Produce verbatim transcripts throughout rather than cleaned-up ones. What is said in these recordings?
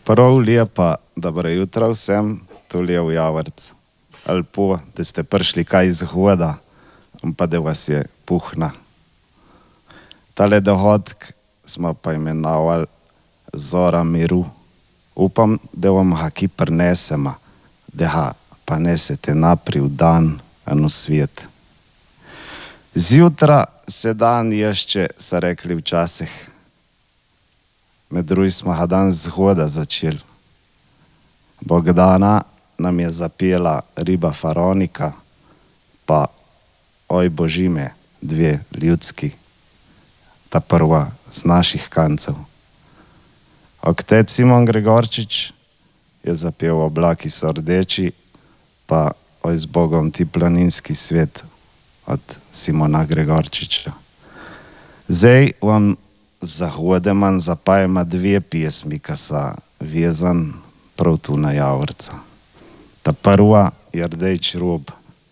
Prav lepa, dobro jutro vsem, tole je v Javorc. Lepo, da ste prišli kaj zgoda, pa da vas je puhna. Tale dohodek smo pa imenovali Zora miru. Upam, da vam ga ki prinesemo, da ga pa nesete napri v dan in v svet. Zjutra se dan ješče, so rekli včasih. Med drugi smo ga danes zgoda začeli. Bogdana nam je zapela Riba Faronika, pa Oj Božime, dve ljudski, ta prva z naših kancev. Oktec Simon Gregorčič je zapel Oblaki so rdeči, pa Oj z Bogom ti planinski svet od Simona Gregorčiča. Zdaj vam zahodem zapajema dve pjesmi, ki so vezan prav tu na Javorca. Ta prva je Rdeč rob.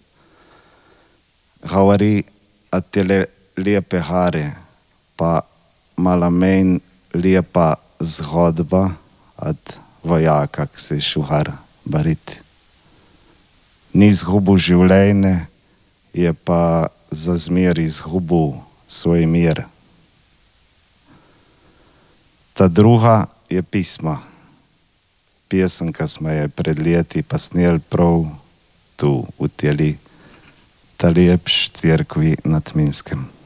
Govori o tele lepe gare, pa malo manj lepa zgodba od vojaka, ki se je šel boriti. Ni izgubil življenje, je pa za zmeraj izgubil svoj mir. Ta druga je Pisma. Pesem, ki smo je pred leti pa sneli prav tu v teli ta lepši cerkvi na Tminskem.